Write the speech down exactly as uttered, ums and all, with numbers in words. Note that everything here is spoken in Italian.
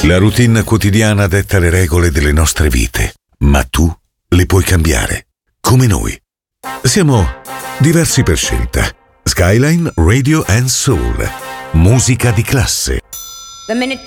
La routine quotidiana detta le regole delle nostre vite, ma tu le puoi cambiare, come noi. Siamo diversi per scelta. Skyline Radio and Soul. Musica di classe. The minute